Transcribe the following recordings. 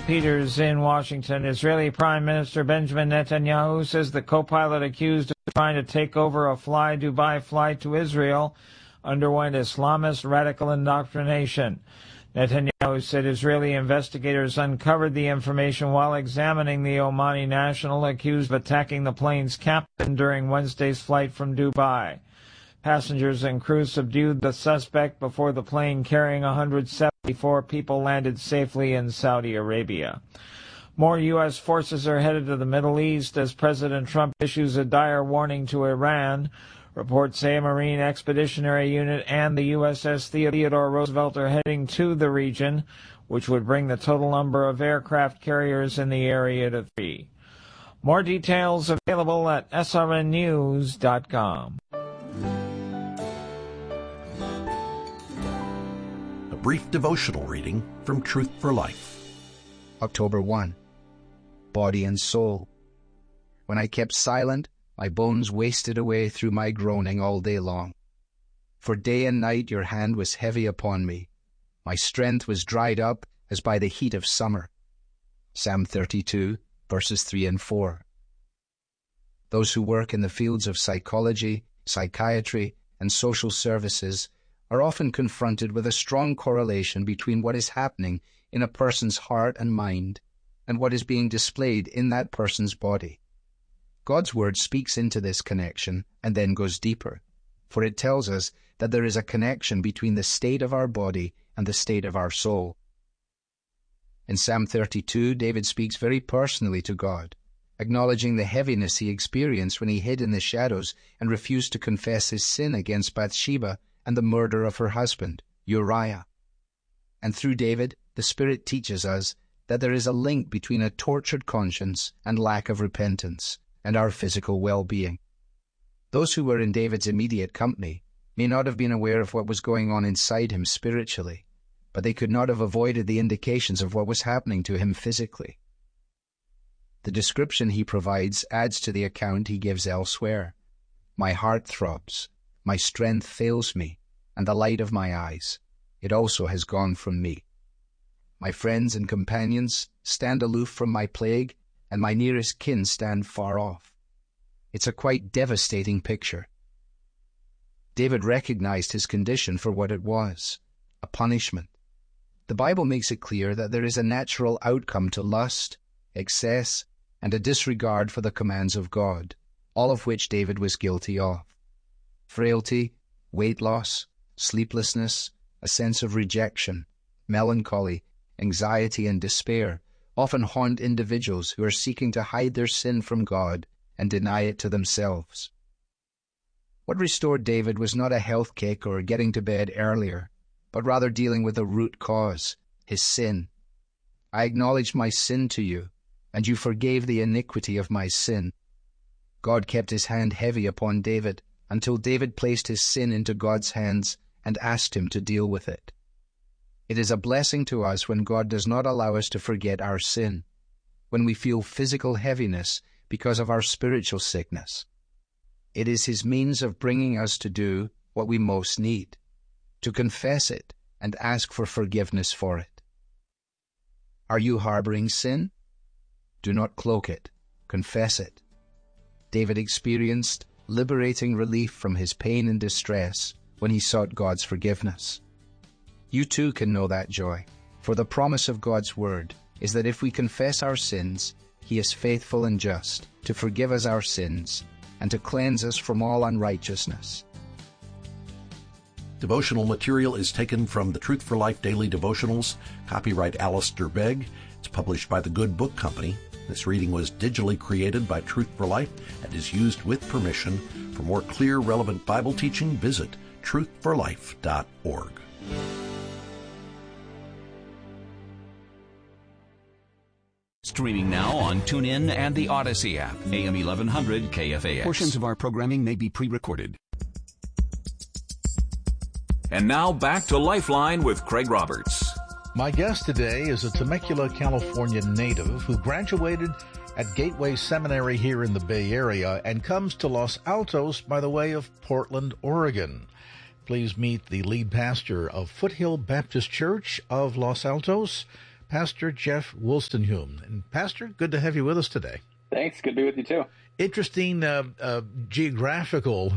Peters in Washington. Israeli Prime Minister Benjamin Netanyahu says the co-pilot accused of trying to take over a Fly Dubai flight to Israel underwent Islamist radical indoctrination. Netanyahu said Israeli investigators uncovered the information while examining the Omani national accused of attacking the plane's captain during Wednesday's flight from Dubai. Passengers and crew subdued the suspect before the plane carrying 174 people landed safely in Saudi Arabia. More U.S. forces are headed to the Middle East as President Trump issues a dire warning to Iran. Reports say a Marine Expeditionary Unit and the USS Theodore Roosevelt are heading to the region, which would bring the total number of aircraft carriers in the area to 3. More details available at srnnews.com. A brief devotional reading from Truth for Life. October 1. Body and soul. When I kept silent, my bones wasted away through my groaning all day long. For day and night your hand was heavy upon me. My strength was dried up as by the heat of summer. Psalm 32, verses 3 and 4. Those who work in the fields of psychology, psychiatry, and social services are often confronted with a strong correlation between what is happening in a person's heart and mind and what is being displayed in that person's body. God's Word speaks into this connection and then goes deeper, for it tells us that there is a connection between the state of our body and the state of our soul. In Psalm 32, David speaks very personally to God, acknowledging the heaviness he experienced when he hid in the shadows and refused to confess his sin against Bathsheba and the murder of her husband, Uriah. And through David, the Spirit teaches us that there is a link between a tortured conscience and lack of repentance and our physical well-being. Those who were in David's immediate company may not have been aware of what was going on inside him spiritually, but they could not have avoided the indications of what was happening to him physically. The description he provides adds to the account he gives elsewhere. My heart throbs, my strength fails me, and the light of my eyes, it also has gone from me. My friends and companions stand aloof from my plague, and my nearest kin stand far off. It's a quite devastating picture. David recognized his condition for what it was, a punishment. The Bible makes it clear that there is a natural outcome to lust, excess, and a disregard for the commands of God, all of which David was guilty of. Frailty, weight loss, sleeplessness, a sense of rejection, melancholy, anxiety, and despair often haunt individuals who are seeking to hide their sin from God and deny it to themselves. What restored David was not a health kick or getting to bed earlier, but rather dealing with the root cause, his sin. I acknowledged my sin to you, and you forgave the iniquity of my sin. God kept his hand heavy upon David until David placed his sin into God's hands and asked him to deal with it. It is a blessing to us when God does not allow us to forget our sin, when we feel physical heaviness because of our spiritual sickness. It is his means of bringing us to do what we most need, to confess it and ask for forgiveness for it. Are you harboring sin? Do not cloak it. Confess it. David experienced liberating relief from his pain and distress when he sought God's forgiveness. You too can know that joy, for the promise of God's Word is that if we confess our sins, He is faithful and just to forgive us our sins and to cleanse us from all unrighteousness. Devotional material is taken from the Truth for Life Daily Devotionals, copyright Alistair Begg. It's published by the Good Book Company. This reading was digitally created by Truth for Life and is used with permission. For more clear, relevant Bible teaching, visit truthforlife.org. Streaming now on TuneIn and the Odyssey app. AM 1100 KFAX. Portions of our programming may be pre-recorded. And now back to Lifeline with Craig Roberts. My guest today is a Temecula, California native who graduated at Gateway Seminary here in the Bay Area and comes to Los Altos by the way of Portland, Oregon. Please meet the lead pastor of Foothill Baptist Church of Los Altos, Pastor Jeff Wolstenholme. And Pastor, good to have you with us today. Thanks. Good to be with you, too. Interesting geographical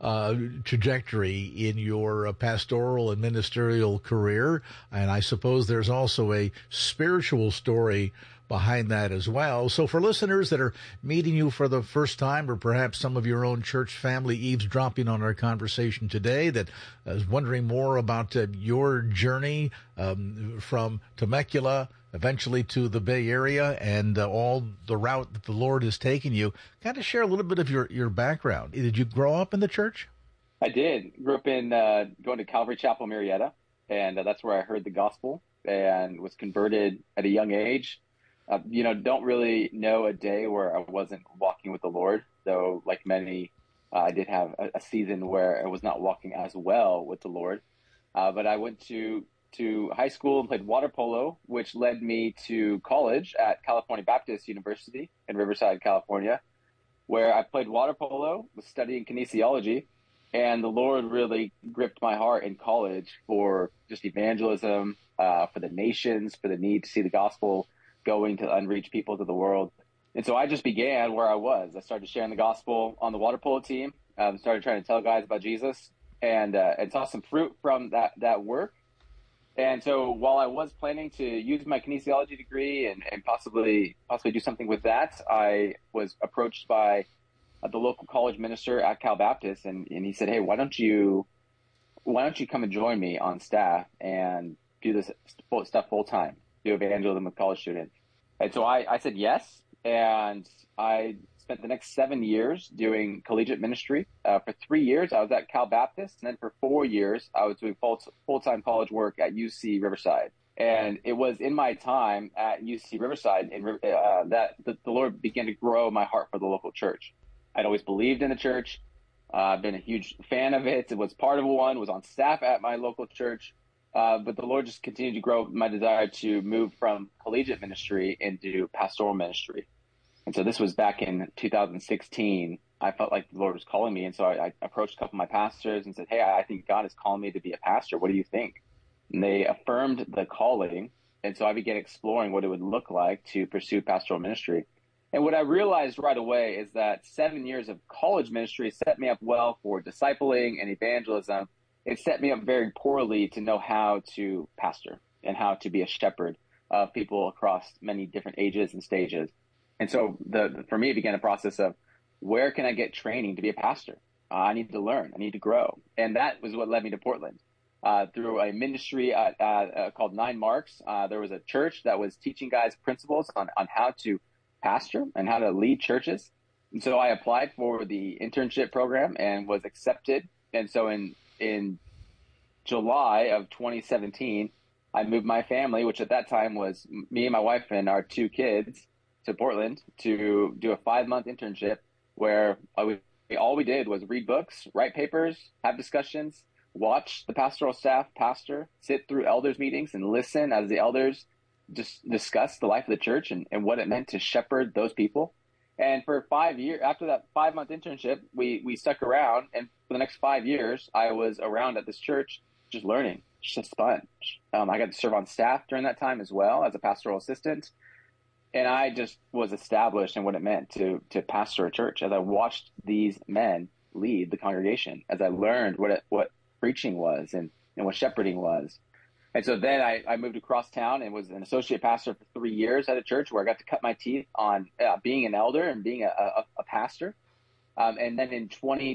trajectory in your pastoral and ministerial career, and I suppose there's also a spiritual story behind that as well. So for listeners that are meeting you for the first time, or perhaps some of your own church family eavesdropping on our conversation today that is wondering more about your journey from Temecula eventually to the Bay Area and all the route that the Lord has taken you, kind of share a little bit of your background. Did you grow up in the church? I did. Grew up in going to Calvary Chapel, Marietta, and that's where I heard the gospel and was converted at a young age. Don't really know a day where I wasn't walking with the Lord, though like many, I did have a season where I was not walking as well with the Lord. But I went to high school and played water polo, which led me to college at California Baptist University in Riverside, California, where I played water polo, was studying kinesiology, and the Lord really gripped my heart in college for just evangelism, for the nations, for the need to see the gospel going to unreached people to the world. And so I just began where I was. I started sharing the gospel on the water polo team, started trying to tell guys about Jesus, and saw some fruit from that work. And so while I was planning to use my kinesiology degree and possibly do something with that, I was approached by the local college minister at Cal Baptist, and he said, "Hey, why don't you come and join me on staff and do this stuff full time, do evangelism with college students?" And so I said yes, and I spent the next 7 years doing collegiate ministry. For 3 years, I was at Cal Baptist, and then for 4 years, I was doing full-time college work at UC Riverside. And it was in my time at UC Riverside that the Lord began to grow my heart for the local church. I'd always believed in the church. I've been a huge fan of it. It was part of one, was on staff at my local church. But the Lord just continued to grow my desire to move from collegiate ministry into pastoral ministry. And so this was back in 2016. I felt like the Lord was calling me. And so I approached a couple of my pastors and said, "Hey, I think God is calling me to be a pastor. What do you think?" And they affirmed the calling. And so I began exploring what it would look like to pursue pastoral ministry. And what I realized right away is that 7 years of college ministry set me up well for discipling and evangelism. It set me up very poorly to know how to pastor and how to be a shepherd of people across many different ages and stages. And so for me, it began a process of, where can I get training to be a pastor? I need to learn. I need to grow. And that was what led me to Portland. Through a ministry called 9 Marks, there was a church that was teaching guys principles on how to pastor and how to lead churches. And so I applied for the internship program and was accepted. And so in July of 2017, I moved my family, which at that time was me and my wife and our 2 kids, to Portland to do a 5-month internship where all we did was read books, write papers, have discussions, watch the pastoral staff pastor, sit through elders meetings and listen as the elders just discuss the life of the church and what it meant to shepherd those people. And for 5 years, after that 5-month internship, we stuck around, and for the next 5 years, I was around at this church just learning. It's just fun. I got to serve on staff during that time as well as a pastoral assistant. And I just was established in what it meant to pastor a church as I watched these men lead the congregation, as I learned what preaching was and what shepherding was. And so then I moved across town and was an associate pastor for 3 years at a church where I got to cut my teeth on being an elder and being a pastor. And then in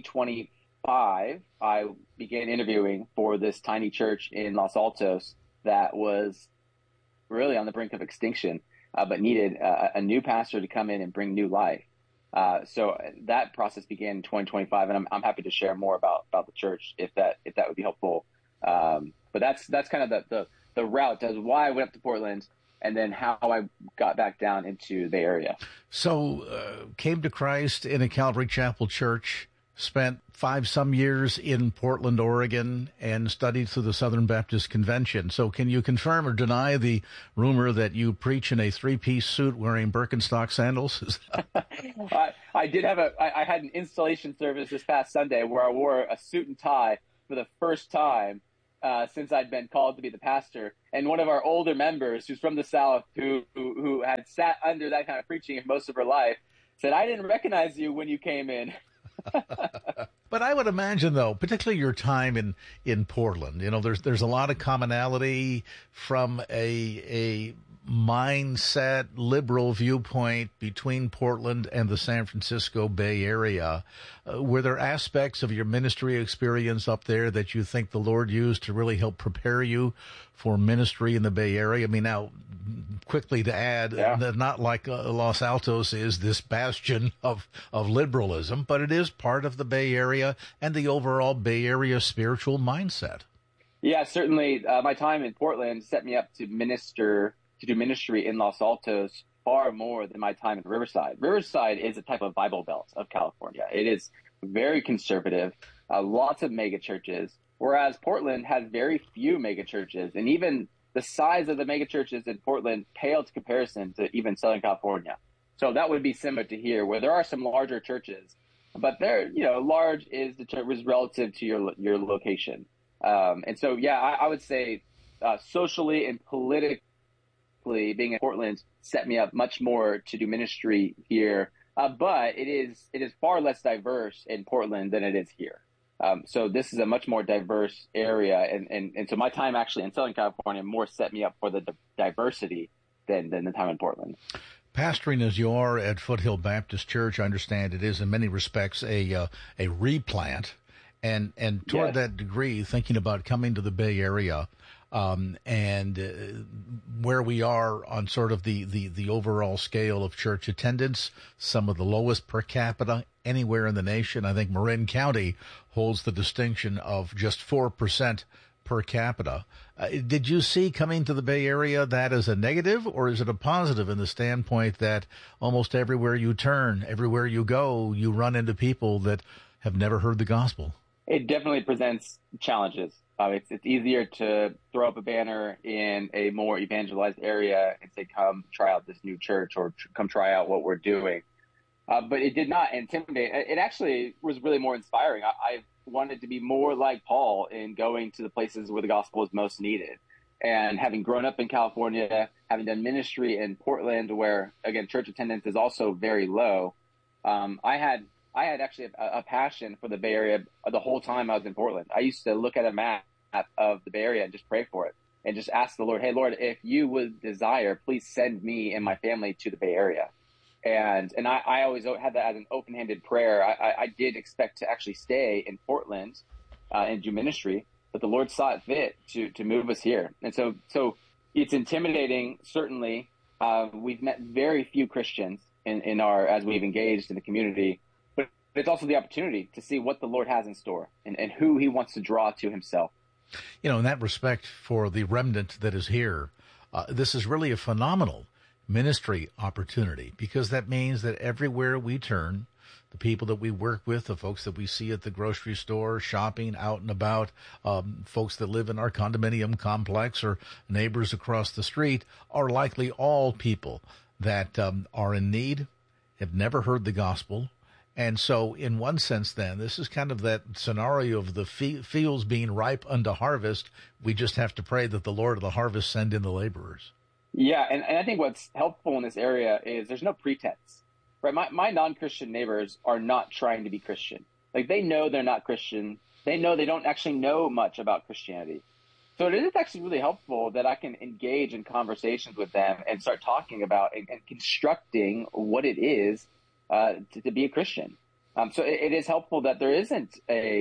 2025, I began interviewing for this tiny church in Los Altos that was really on the brink of extinction, but needed a new pastor to come in and bring new life. So that process began in 2025, and I'm happy to share more about the church if that would be helpful. But that's kind of the route as why I went up to Portland and then how I got back down into the area. So came to Christ in a Calvary Chapel church, spent 5-some years in Portland, Oregon, and studied through the Southern Baptist Convention. So can you confirm or deny the rumor that you preach in a 3-piece suit wearing Birkenstock sandals? I did have I had an installation service this past Sunday where I wore a suit and tie for the first time since I'd been called to be the pastor. And one of our older members, who's from the South, who had sat under that kind of preaching most of her life, said, "I didn't recognize you when you came in." But I would imagine, though, particularly your time in Portland, there's a lot of commonality from a mindset, liberal viewpoint between Portland and the San Francisco Bay Area. Were there aspects of your ministry experience up there that you think the Lord used to really help prepare you for ministry in the Bay Area? I mean, now, quickly to add, not like Los Altos is this bastion of liberalism, but it is part of the Bay Area and the overall Bay Area spiritual mindset. Yeah, certainly. My time in Portland set me up to do ministry in Los Altos far more than my time in Riverside. Riverside is a type of Bible Belt of California. It is very conservative, lots of mega churches, whereas Portland has very few mega churches, and even the size of the mega churches in Portland pale to comparison to even Southern California. So that would be similar to here, where there are some larger churches, but they're, large is relative to your location. And so, I would say socially and politically, being in Portland set me up much more to do ministry here. But it is far less diverse in Portland than it is here. So this is a much more diverse area. And so my time actually in Southern California more set me up for the diversity than the time in Portland. Pastoring as you are at Foothill Baptist Church, I understand it is in many respects a replant. And toward that degree, thinking about coming to the Bay Area, and where we are on sort of the overall scale of church attendance, some of the lowest per capita anywhere in the nation. I think Marin County holds the distinction of just 4% per capita. Did you see coming to the Bay Area that as a negative, or is it a positive in the standpoint that almost everywhere you turn, everywhere you go, you run into people that have never heard the gospel? It definitely presents challenges. It's easier to throw up a banner in a more evangelized area and say, come try out this new church, or come try out what we're doing. But it did not intimidate. It actually was really more inspiring. I wanted to be more like Paul in going to the places where the gospel is most needed. And having grown up in California, having done ministry in Portland, where, again, church attendance is also very low, I had actually a passion for the Bay Area the whole time I was in Portland. I used to look at a map of the Bay Area and just pray for it and just ask the Lord, hey, Lord, if you would desire, please send me and my family to the Bay Area. And I always had that as an open-handed prayer. I did expect to actually stay in Portland and do ministry, but the Lord saw it fit to move us here. And so it's intimidating, certainly. We've met very few Christians as we've engaged in the community. It's also the opportunity to see what the Lord has in store and who he wants to draw to himself. In that respect, for the remnant that is here, this is really a phenomenal ministry opportunity, because that means that everywhere we turn, the people that we work with, the folks that we see at the grocery store, shopping, out and about, folks that live in our condominium complex or neighbors across the street, are likely all people that are in need, have never heard the gospel. And so in one sense, then, this is kind of that scenario of the fields being ripe unto harvest. We just have to pray that the Lord of the harvest send in the laborers. Yeah, and I think what's helpful in this area is there's no pretense, right? My non-Christian neighbors are not trying to be Christian. Like, they know they're not Christian. They know they don't actually know much about Christianity. So it is actually really helpful that I can engage in conversations with them and start talking about and constructing what it is to be a Christian. So it is helpful that there isn't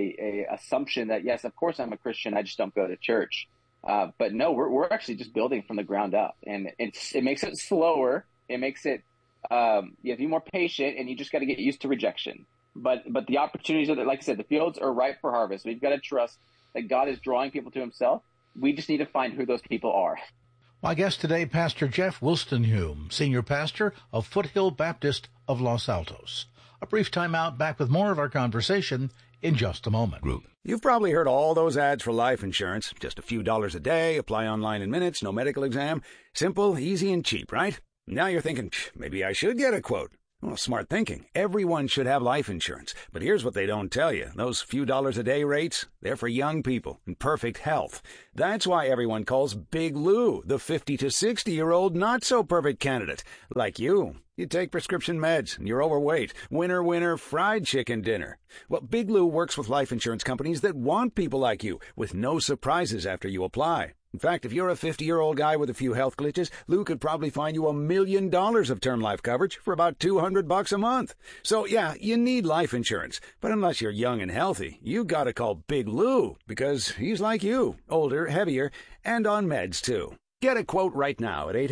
a assumption that, yes, of course I'm a Christian, I just don't go to church. But no, we're actually just building from the ground up, and it makes it slower. It makes it you have to be more patient, and you just got to get used to rejection. But the opportunities are there. Like I said, the fields are ripe for harvest. We've got to trust that God is drawing people to himself. We just need to find who those people are. My guest today, Pastor Jeff Wolstenholme, Senior Pastor of Foothill Baptist of Los Altos. A brief time out, back with more of our conversation in just a moment. You've probably heard all those ads for life insurance. Just a few dollars a day, apply online in minutes, no medical exam. Simple, easy, and cheap, right? Now you're thinking, maybe I should get a quote. Well, smart thinking. Everyone should have life insurance. But here's what they don't tell you. Those few dollars a day rates, they're for young people in perfect health. That's why everyone calls Big Lou the 50 to 60-year-old not-so-perfect candidate. Like you. You take prescription meds, and you're overweight. Winner, winner, fried chicken dinner. Well, Big Lou works with life insurance companies that want people like you, with no surprises after you apply. In fact, if you're a 50-year-old guy with a few health glitches, Lou could probably find you $1 million of term life coverage for about $200 a month. So, yeah, you need life insurance. But unless you're young and healthy, you gotta call Big Lou, because he's like you, older, heavier, and on meds, too. Get a quote right now at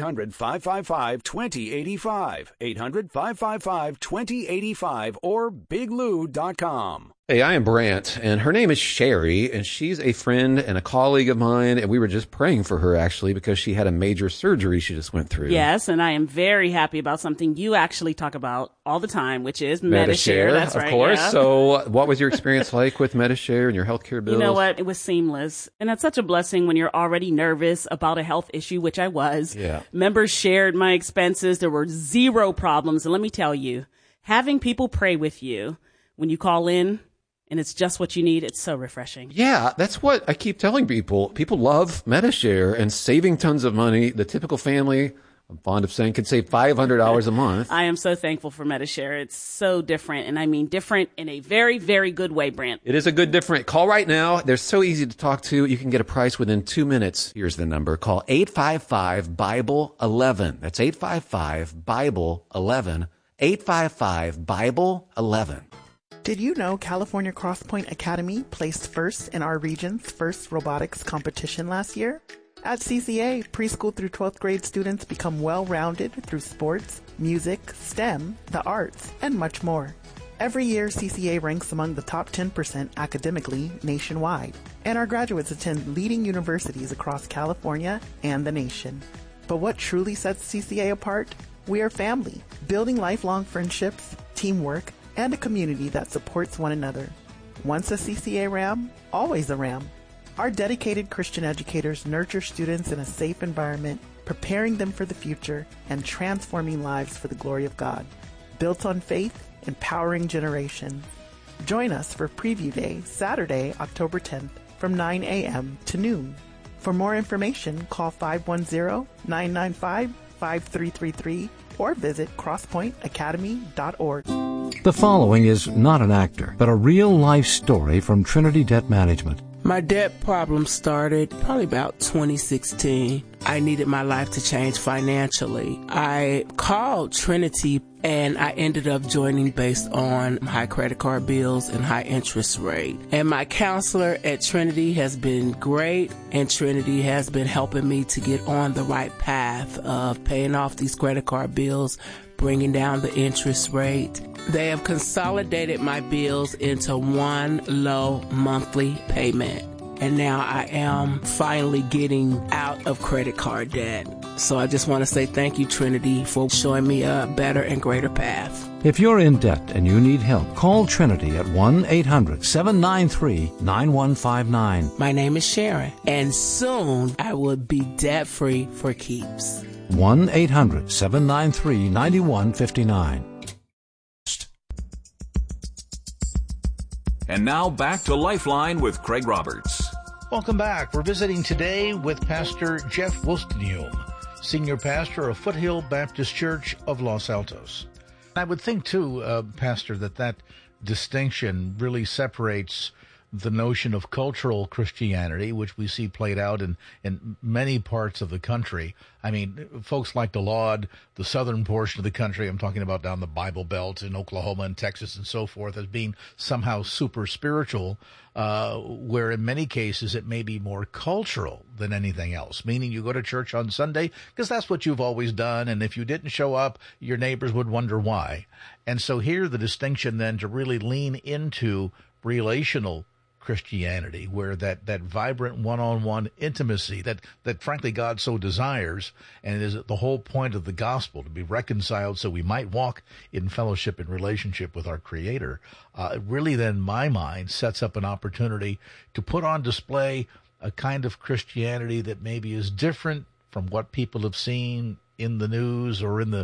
800-555-2085, 800-555-2085, or biglou.com. Hey, I am Brant, and her name is Sherry, and she's a friend and a colleague of mine, and we were just praying for her, actually, because she had a major surgery she just went through. Yes, and I am very happy about something you actually talk about all the time, which is Medi-Share. That's right. Of course. Yeah. So what was your experience like with Medi-Share and your healthcare bills? You know what? It was seamless. And that's such a blessing when you're already nervous about a health issue, which I was. Yeah. Members shared my expenses. There were zero problems. And let me tell you, having people pray with you when you call in, and it's just what you need, it's so refreshing. Yeah, that's what I keep telling people. People love Medi-Share and saving tons of money. The typical family, I'm fond of saying, can save $500 a month. I am so thankful for Medi-Share. It's so different, and I mean different in a very, very good way, Brant. It is a good different. Call right now. They're so easy to talk to. You can get a price within 2 minutes. Here's the number. Call 855-BIBLE-11. That's 855-BIBLE-11. 855-BIBLE-11. Did you know California Crosspoint Academy placed first in our region's first robotics competition last year? At CCA, preschool through 12th grade students become well-rounded through sports, music, STEM, the arts, and much more. Every year, CCA ranks among the top 10% academically nationwide, and our graduates attend leading universities across California and the nation. But what truly sets CCA apart? We are family, building lifelong friendships, teamwork, and a community that supports one another. Once a CCA Ram, always a Ram. Our dedicated Christian educators nurture students in a safe environment, preparing them for the future and transforming lives for the glory of God. Built on faith, empowering generations. Join us for Preview Day, Saturday, October 10th, from 9 a.m. to noon. For more information, call 510-995-5333 or visit crosspointacademy.org. The following is not an actor, but a real-life story from Trinity Debt Management. My debt problem started probably about 2016. I needed my life to change financially. I called Trinity and I ended up joining based on high credit card bills and high interest rate. And my counselor at Trinity has been great, and Trinity has been helping me to get on the right path of paying off these credit card bills, bringing down the interest rate. They have consolidated my bills into one low monthly payment. And now I am finally getting out of credit card debt. So I just want to say thank you, Trinity, for showing me a better and greater path. If you're in debt and you need help, call Trinity at 1-800-793-9159. My name is Sharon, and soon I will be debt-free for keeps. 1-800-793-9159. And now back to Lifeline with Craig Roberts. Welcome back. We're visiting today with Pastor Jeff Wostenhume, Senior Pastor of Foothill Baptist Church of Los Altos. I would think, too, Pastor, that distinction really separates the notion of cultural Christianity, which we see played out in many parts of the country. I mean, folks like to laud the southern portion of the country, I'm talking about down the Bible Belt in Oklahoma and Texas and so forth, as being somehow super spiritual, where in many cases it may be more cultural than anything else, meaning you go to church on Sunday because that's what you've always done, and if you didn't show up, your neighbors would wonder why. And so here the distinction then to really lean into relational Christianity, where that vibrant one-on-one intimacy that frankly God so desires, and it is the whole point of the gospel, to be reconciled so we might walk in fellowship and relationship with our Creator, really then, in my mind, sets up an opportunity to put on display a kind of Christianity that maybe is different from what people have seen in the news or in the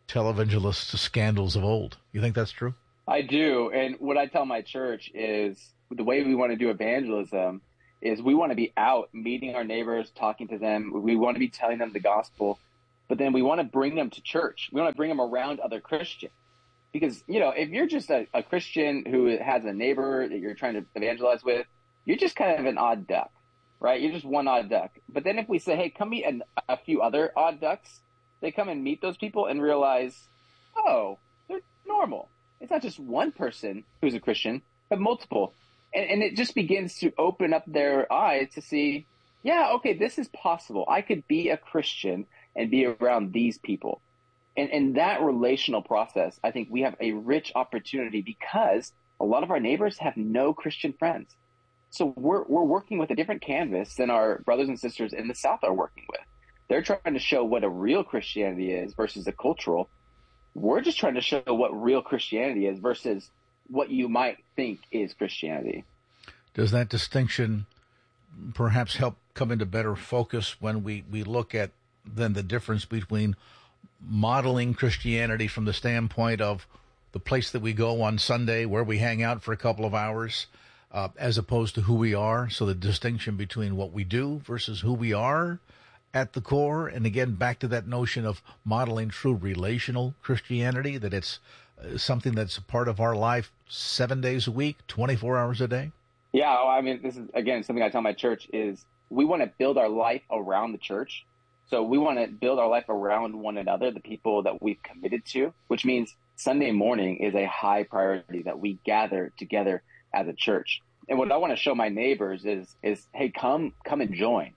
televangelist scandals of old. You think that's true? I do. And what I tell my church is the way we want to do evangelism is we want to be out meeting our neighbors, talking to them. We want to be telling them the gospel, but then we want to bring them to church. We want to bring them around other Christians. Because, if you're just a Christian who has a neighbor that you're trying to evangelize with, you're just kind of an odd duck, right? You're just one odd duck. But then if we say, hey, come meet a few other odd ducks, they come and meet those people and realize, oh, they're normal. It's not just one person who's a Christian, but multiple. And it just begins to open up their eyes to see, yeah, okay, this is possible. I could be a Christian and be around these people. And in that relational process, I think we have a rich opportunity because a lot of our neighbors have no Christian friends. So we're working with a different canvas than our brothers and sisters in the South are working with. They're trying to show what a real Christianity is versus a cultural. We're just trying to show what real Christianity is versus what you might think is Christianity. Does that distinction perhaps help come into better focus when we look at then the difference between modeling Christianity from the standpoint of the place that we go on Sunday, where we hang out for a couple of hours, as opposed to who we are? So the distinction between what we do versus who we are at the core. And again, back to that notion of modeling true relational Christianity, that it's something that's a part of our life 7 days a week, 24 hours a day. Yeah. I mean, this is, again, something I tell my church is we want to build our life around the church. So we want to build our life around one another, the people that we've committed to, which means Sunday morning is a high priority that we gather together as a church. And what I want to show my neighbors is, hey, come and join,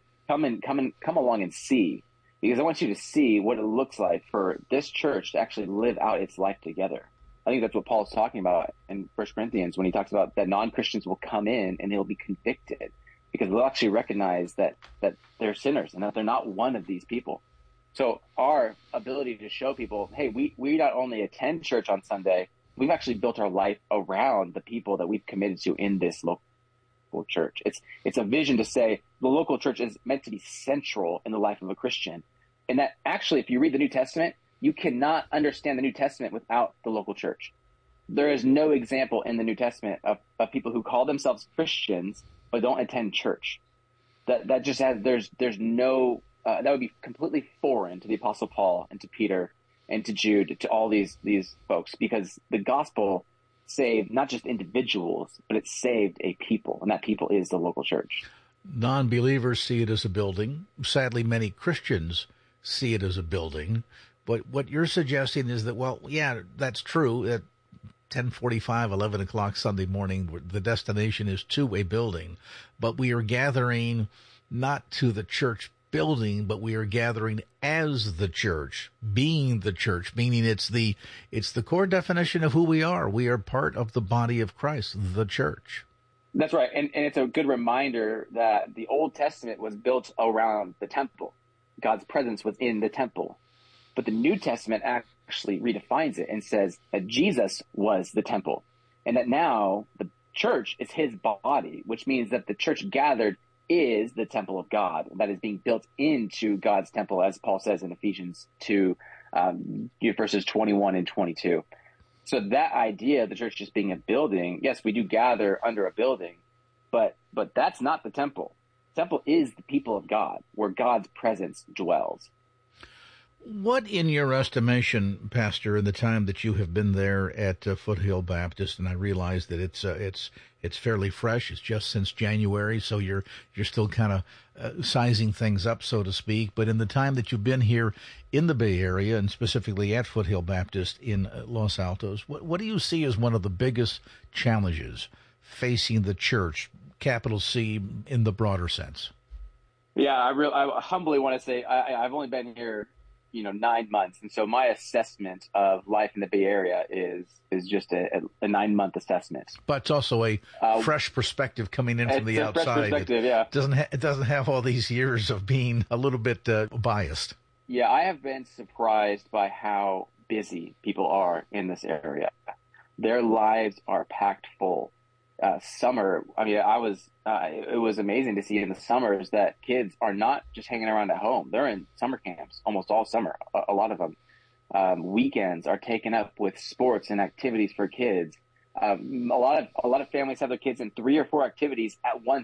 come along and see, because I want you to see what it looks like for this church to actually live out its life together. I think that's what Paul's talking about in 1 Corinthians when he talks about that non-Christians will come in and they'll be convicted because they'll actually recognize that they're sinners and that they're not one of these people. So our ability to show people, hey, we not only attend church on Sunday, we've actually built our life around the people that we've committed to in this local church. It's a vision to say the local church is meant to be central in the life of a Christian. And that actually, if you read the New Testament, you cannot understand the New Testament without the local church. There is no example in the New Testament of people who call themselves Christians but don't attend church. That just has, there's no, that would be completely foreign to the Apostle Paul and to Peter and to Jude, to all these folks, because the gospel saved not just individuals, but it saved a people, and that people is the local church. Non-believers see it as a building. Sadly, many Christians see it as a building. But what you're suggesting is that, well, yeah, that's true. At 10:45, 11 o'clock Sunday morning, the destination is to a building. But we are gathering not to the church building, but we are gathering as the church, being the church, meaning it's the core definition of who we are. We are part of the body of Christ, the church. That's right. And it's a good reminder that the Old Testament was built around the temple. God's presence was in the temple. But the New Testament actually redefines it and says that Jesus was the temple and that now the church is his body, which means that the church gathered is the temple of God that is being built into God's temple, as Paul says in Ephesians 2, verses 21 and 22. So that idea of the church just being a building, yes, we do gather under a building, but that's not the temple. The temple is the people of God, where God's presence dwells. What, in your estimation, Pastor, in the time that you have been there at Foothill Baptist, and I realize that it's fairly fresh, it's just since January, so you're still kind of sizing things up, so to speak. But in the time that you've been here in the Bay Area, and specifically at Foothill Baptist in Los Altos, what do you see as one of the biggest challenges facing the church, capital C, in the broader sense? Yeah, I humbly want to say I've only been here 9 months. And so my assessment of life in the Bay Area is just a 9-month assessment. But it's also a fresh perspective coming in from the outside. Fresh perspective, yeah. It doesn't have all these years of being a little bit biased. Yeah, I have been surprised by how busy people are in this area. Their lives are packed full. Summer, I mean, it was amazing to see in the summers that kids are not just hanging around at home. They're in summer camps almost all summer, a lot of them. Weekends are taken up with sports and activities for kids. A lot of families have their kids in 3 or 4 activities at one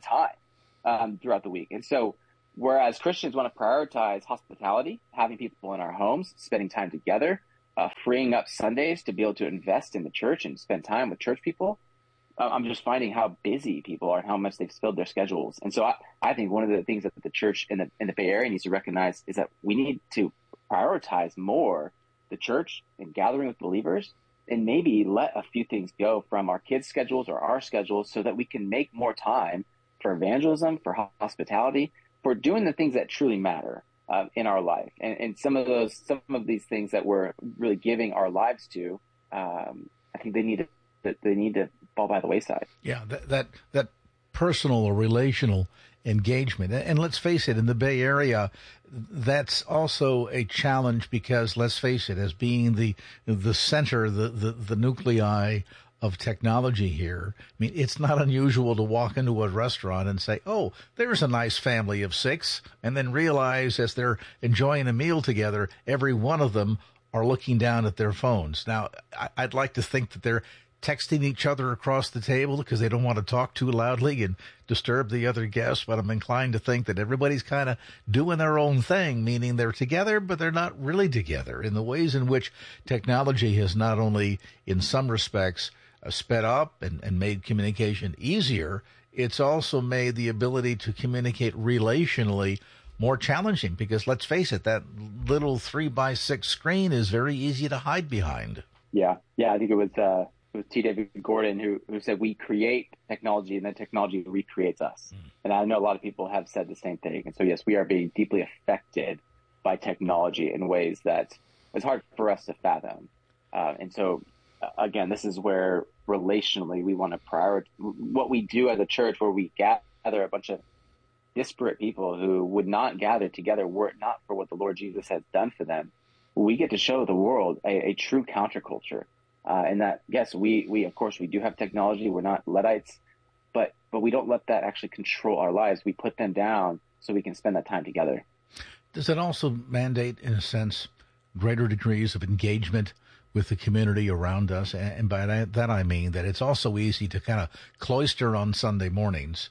time throughout the week. And so whereas Christians want to prioritize hospitality, having people in our homes, spending time together, freeing up Sundays to be able to invest in the church and spend time with church people, I'm just finding how busy people are and how much they've filled their schedules. And so I think one of the things that the church in the Bay Area needs to recognize is that we need to prioritize more the church and gathering with believers, and maybe let a few things go from our kids' schedules or our schedules so that we can make more time for evangelism, for hospitality, for doing the things that truly matter in our life. And some of these things that we're really giving our lives to, I think they need to fall by the wayside. Yeah, that personal or relational engagement. And let's face it, in the Bay Area, that's also a challenge because, let's face it, as being the center, the nuclei of technology here, I mean, it's not unusual to walk into a restaurant and say, oh, there's a nice family of 6, and then realize as they're enjoying a meal together, every one of them are looking down at their phones. Now, I'd like to think that they're texting each other across the table because they don't want to talk too loudly and disturb the other guests, but I'm inclined to think that everybody's kind of doing their own thing, meaning they're together, but they're not really together. In the ways in which technology has not only, in some respects, sped up and made communication easier, it's also made the ability to communicate relationally more challenging because, let's face it, that little 3x6 screen is very easy to hide behind. Yeah, I think it was T. David Gordon who said we create technology and then technology recreates us. And I know a lot of people have said the same thing. And so, yes, we are being deeply affected by technology in ways that it's hard for us to fathom. And so, again, this is where relationally we want to prioritize what we do as a church, where we gather a bunch of disparate people who would not gather together were it not for what the Lord Jesus has done for them. We get to show the world a true counterculture. And that, yes, we of course, we do have technology. We're not Luddites, but we don't let that actually control our lives. We put them down so we can spend that time together. Does it also mandate, in a sense, greater degrees of engagement with the community around us? And by that I mean that it's also easy to kind of cloister on Sunday mornings.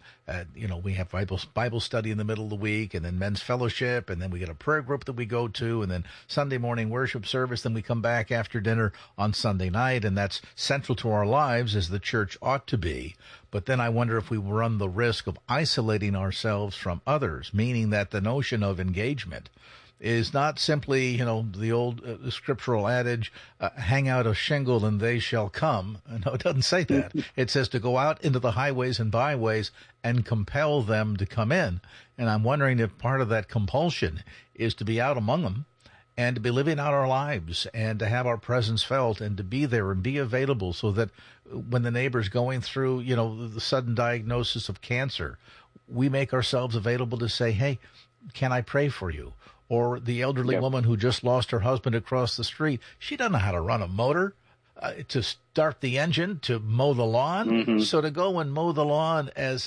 We have Bible study in the middle of the week, and then men's fellowship, and then we get a prayer group that we go to, and then Sunday morning worship service. Then we come back after dinner on Sunday night, and that's central to our lives as the church ought to be. But then I wonder if we run the risk of isolating ourselves from others, meaning that the notion of engagement is not simply, the old scriptural adage, hang out a shingle and they shall come. No, it doesn't say that. It says to go out into the highways and byways and compel them to come in. And I'm wondering if part of that compulsion is to be out among them and to be living out our lives and to have our presence felt and to be there and be available so that when the neighbor's going through, the sudden diagnosis of cancer, we make ourselves available to say, hey, can I pray for you? Or the elderly woman who just lost her husband across the street, she doesn't know how to run a motor, to start the engine, to mow the lawn. Mm-hmm. So to go and mow the lawn as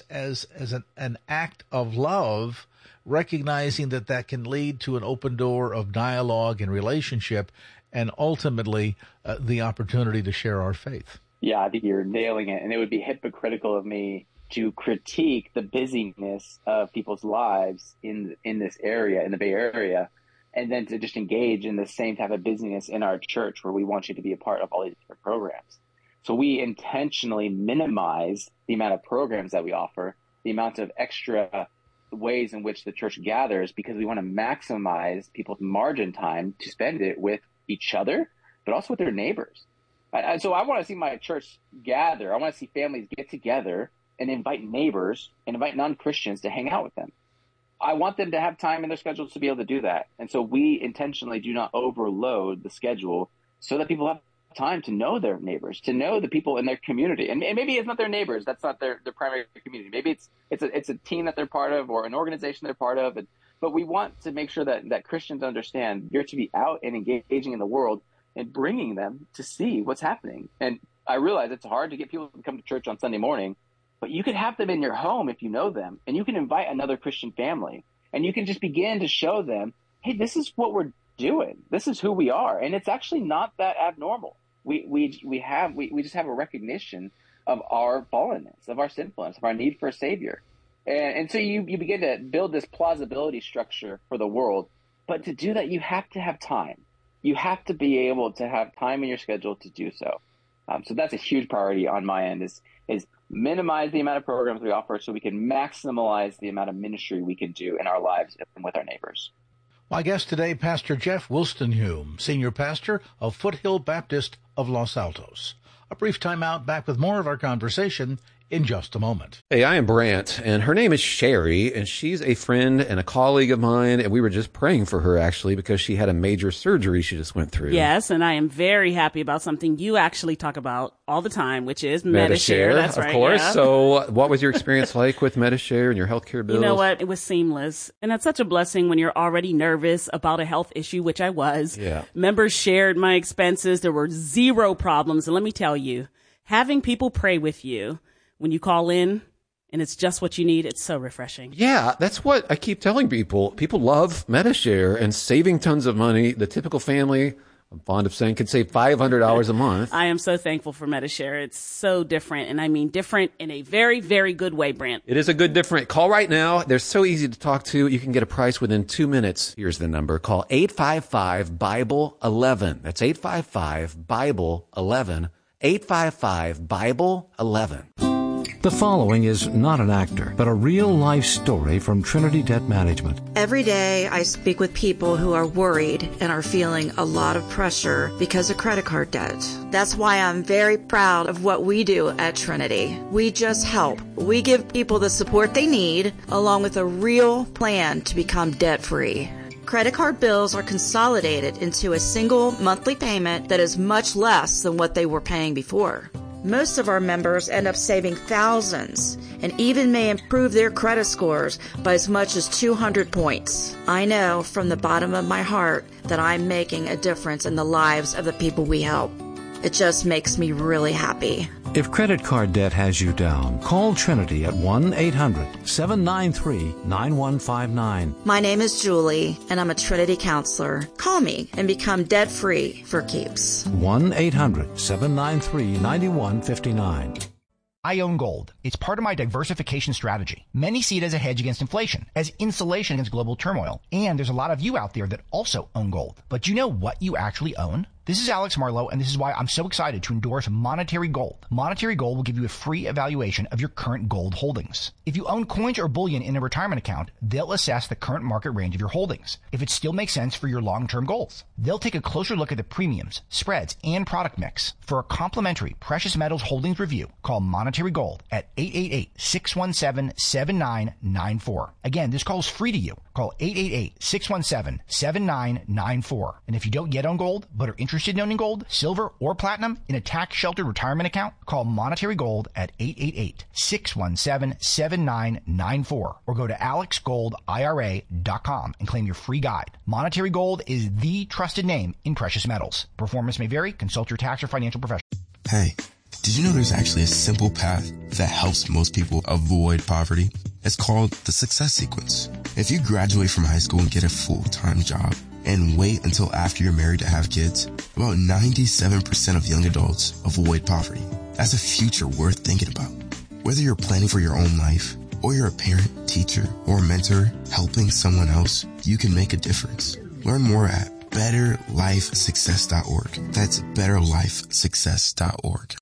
an act of love, recognizing that can lead to an open door of dialogue and relationship, and ultimately the opportunity to share our faith. Yeah, I think you're nailing it. And it would be hypocritical of me to critique the busyness of people's lives in this area, in the Bay Area, and then to just engage in the same type of busyness in our church where we want you to be a part of all these different programs. So we intentionally minimize the amount of programs that we offer, the amount of extra ways in which the church gathers, because we want to maximize people's margin time to spend it with each other, but also with their neighbors. And so I want to see my church gather. I want to see families get together and invite neighbors and invite non-Christians to hang out with them. I want them to have time in their schedules to be able to do that. And so we intentionally do not overload the schedule so that people have time to know their neighbors, to know the people in their community. And maybe it's not their neighbors. That's not their primary community. Maybe it's a team that they're part of or an organization they're part of. But we want to make sure that Christians understand you're to be out and engaging in the world and bringing them to see what's happening. And I realize it's hard to get people to come to church on Sunday morning, but you could have them in your home if you know them, and you can invite another Christian family, and you can just begin to show them, hey, this is what we're do it. This is who we are. And it's actually not that abnormal. We just have a recognition of our fallenness, of our sinfulness, of our need for a savior. And so you begin to build this plausibility structure for the world. But to do that, you have to have time. You have to be able to have time in your schedule to do so. So that's a huge priority on my end is minimize the amount of programs we offer so we can maximize the amount of ministry we can do in our lives and with our neighbors. My guest today, Pastor Jeff Wostenhume, Senior Pastor of Foothill Baptist of Los Altos. A brief time out, back with more of our conversation in just a moment. Hey, I am Brant, and her name is Sherry, and she's a friend and a colleague of mine, and we were just praying for her, actually, because she had a major surgery she just went through. Yes, and I am very happy about something you actually talk about all the time, which is Medi-Share. That's right. Of course. Yeah. So what was your experience like with Medi-Share and your healthcare bills? You know what? It was seamless. And that's such a blessing when you're already nervous about a health issue, which I was. Yeah. Members shared my expenses. There were zero problems. And let me tell you, having people pray with you when you call in and it's just what you need, it's so refreshing. Yeah, that's what I keep telling people. People love Medi-Share and saving tons of money. The typical family, I'm fond of saying, could save $500 a month. I am so thankful for Medi-Share. It's so different, and I mean different in a very, very good way, Brant. It is a good different. Call right now. They're so easy to talk to. You can get a price within 2 minutes. Here's the number. Call 855-BIBLE-11. That's 855-BIBLE-11. 855-BIBLE-11. The following is not an actor, but a real-life story from Trinity Debt Management. Every day I speak with people who are worried and are feeling a lot of pressure because of credit card debt. That's why I'm very proud of what we do at Trinity. We just help. We give people the support they need, along with a real plan to become debt-free. Credit card bills are consolidated into a single monthly payment that is much less than what they were paying before. Most of our members end up saving thousands and even may improve their credit scores by as much as 200 points. I know from the bottom of my heart that I'm making a difference in the lives of the people we help. It just makes me really happy. If credit card debt has you down, call Trinity at 1-800-793-9159. My name is Julie, and I'm a Trinity counselor. Call me and become debt-free for keeps. 1-800-793-9159. I own gold. It's part of my diversification strategy. Many see it as a hedge against inflation, as insulation against global turmoil. And there's a lot of you out there that also own gold. But do you know what you actually own? This is Alex Marlowe, and this is why I'm so excited to endorse Monetary Gold. Monetary Gold will give you a free evaluation of your current gold holdings. If you own coins or bullion in a retirement account, they'll assess the current market range of your holdings, if it still makes sense for your long-term goals. They'll take a closer look at the premiums, spreads, and product mix. For a complimentary precious metals holdings review, call Monetary Gold at 888-617-7994. Again, this call is free to you. Call 888-617-7994. And if you don't yet own gold, but are interested in owning gold, silver, or platinum in a tax-sheltered retirement account, call Monetary Gold at 888-617-7994 or go to alexgoldira.com and claim your free guide. Monetary Gold is the trusted name in precious metals. Performance may vary. Consult your tax or financial professional. Hey, did you know there's actually a simple path that helps most people avoid poverty? It's called the Success Sequence. If you graduate from high school and get a full-time job and wait until after you're married to have kids, about 97% of young adults avoid poverty. That's a future worth thinking about. Whether you're planning for your own life, or you're a parent, teacher, or mentor helping someone else, you can make a difference. Learn more at betterlifesuccess.org. That's betterlifesuccess.org.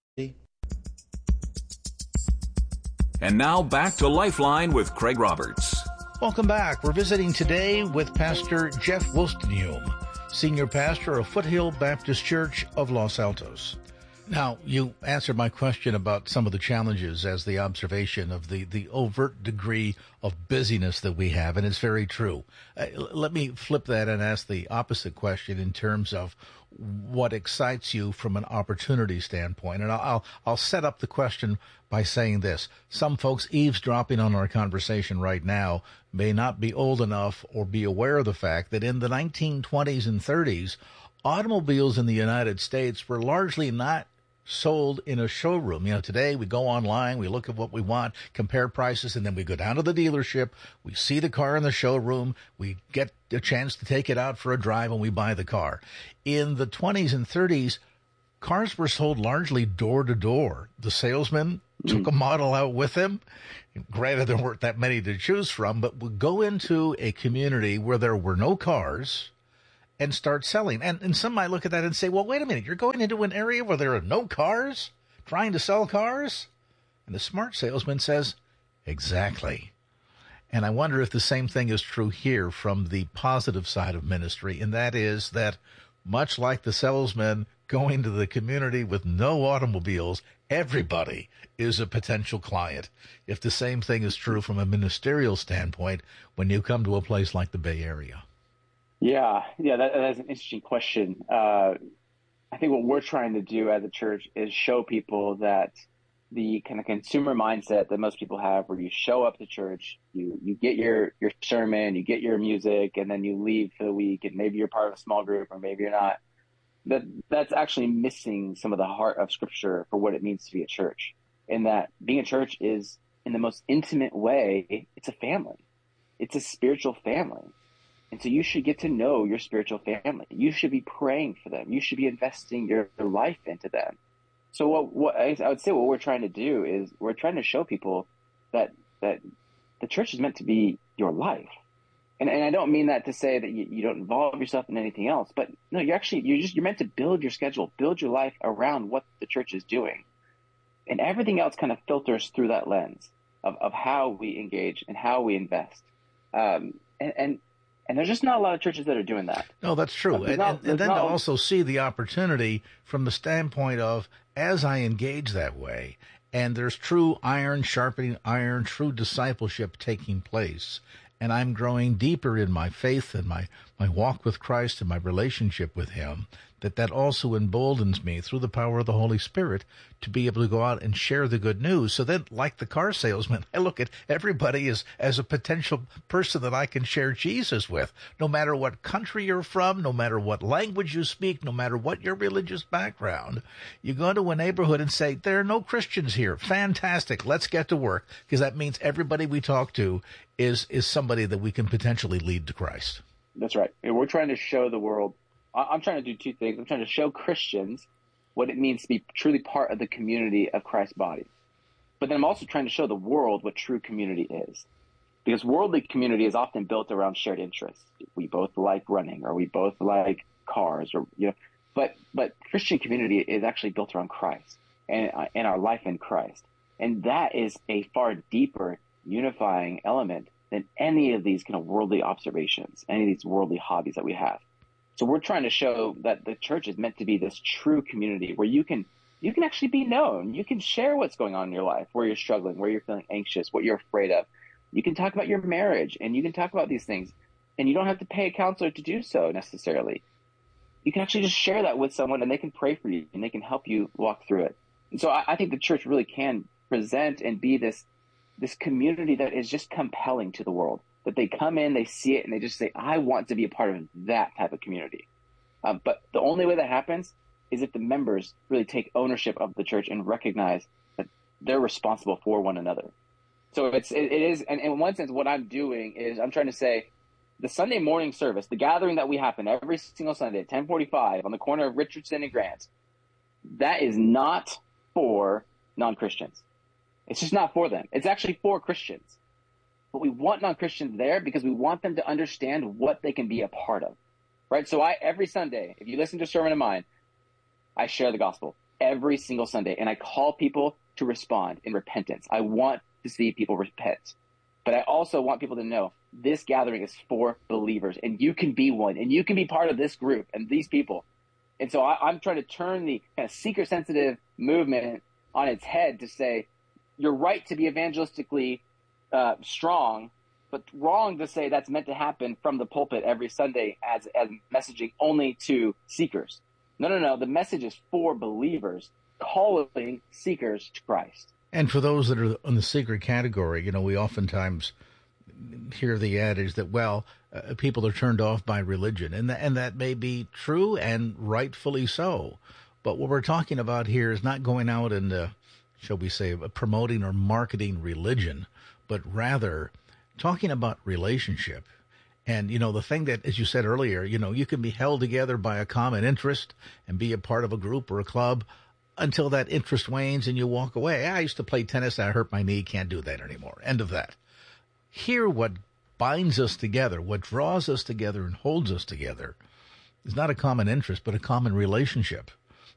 And now back to Lifeline with Craig Roberts. Welcome back. We're visiting today with Pastor Jeff Wostenhume, Senior Pastor of Foothill Baptist Church of Los Altos. Now, you answered my question about some of the challenges as the observation of the overt degree of busyness that we have, and it's very true. Let me flip that and ask the opposite question in terms of what excites you from an opportunity standpoint. And I'll set up the question by saying this. Some folks eavesdropping on our conversation right now may not be old enough or be aware of the fact that in the 1920s and 30s, automobiles in the United States were largely not sold in a showroom. Today we go online, we look at what we want, compare prices, and then we go down to the dealership, we see the car in the showroom, we get a chance to take it out for a drive, and we buy the car. In the 20s and 30s, cars were sold largely door to door. The salesman took a model out with him. Granted, there weren't that many to choose from, but would go into a community where there were no cars and start selling. And some might look at that and say, well, wait a minute, you're going into an area where there are no cars, trying to sell cars? And the smart salesman says, exactly. And I wonder if the same thing is true here from the positive side of ministry, and that is that much like the salesman going to the community with no automobiles, everybody is a potential client. If the same thing is true from a ministerial standpoint when you come to a place like the Bay Area. Yeah, that's an interesting question. I think what we're trying to do as a church is show people that the kind of consumer mindset that most people have, where you show up to church, you get your sermon, you get your music, and then you leave for the week, and maybe you're part of a small group or maybe you're not. That's actually missing some of the heart of Scripture for what it means to be a church. In that being a church is, in the most intimate way, it's a family. It's a spiritual family. And so you should get to know your spiritual family. You should be praying for them. You should be investing your life into them. So what I would say what we're trying to do is we're trying to show people that the church is meant to be your life. And I don't mean that to say that you don't involve yourself in anything else, but no, you're meant to build your schedule, build your life around what the church is doing. And everything else kind of filters through that lens of how we engage and how we invest. And there's just not a lot of churches that are doing that. No, that's true. And then to also see the opportunity from the standpoint of, as I engage that way, and there's true iron sharpening iron, true discipleship taking place, and I'm growing deeper in my faith and my walk with Christ and my relationship with Him, that also emboldens me through the power of the Holy Spirit to be able to go out and share the good news. So then, like the car salesman, I look at everybody as a potential person that I can share Jesus with, no matter what country you're from, no matter what language you speak, no matter what your religious background. You go to a neighborhood and say, there are no Christians here. Fantastic. Let's get to work, because that means everybody we talk to is somebody that we can potentially lead to Christ. That's right. And we're trying to show the world. I'm trying to do two things. I'm trying to show Christians what it means to be truly part of the community of Christ's body. But then I'm also trying to show the world what true community is. Because worldly community is often built around shared interests. We both like running, or we both like cars, or but Christian community is actually built around Christ and our life in Christ. And that is a far deeper unifying element than any of these kind of worldly observations, any of these worldly hobbies that we have. So we're trying to show that the church is meant to be this true community where you can actually be known. You can share what's going on in your life, where you're struggling, where you're feeling anxious, what you're afraid of. You can talk about your marriage, and you can talk about these things, and you don't have to pay a counselor to do so necessarily. You can actually just share that with someone, and they can pray for you, and they can help you walk through it. And so I think the church really can present and be this community that is just compelling to the world. That they come in, they see it, and they just say, I want to be a part of that type of community. But the only way that happens is if the members really take ownership of the church and recognize that they're responsible for one another. So it is, and in one sense, what I'm doing is I'm trying to say the Sunday morning service, the gathering that we happen every single Sunday at 10:45 on the corner of Richardson and Grant, that is not for non-Christians. It's just not for them. It's actually for Christians. But we want non-Christians there because we want them to understand what they can be a part of, right? So every Sunday, if you listen to a sermon of mine, I share the gospel every single Sunday, and I call people to respond in repentance. I want to see people repent. But I also want people to know this gathering is for believers, and you can be one, and you can be part of this group and these people. And so I'm trying to turn the kind of seeker-sensitive movement on its head to say, you're right to be evangelistically strong, but wrong to say that's meant to happen from the pulpit every Sunday as messaging only to seekers. No. The message is for believers, calling seekers to Christ. And for those that are in the seeker category, we oftentimes hear the adage that, people are turned off by religion, and that may be true and rightfully so. But what we're talking about here is not going out and, shall we say, promoting or marketing religion, but rather talking about relationship. And, the thing that, as you said earlier, you can be held together by a common interest and be a part of a group or a club until that interest wanes and you walk away. I used to play tennis. I hurt my knee. Can't do that anymore. End of that. Here, what binds us together, what draws us together and holds us together is not a common interest, but a common relationship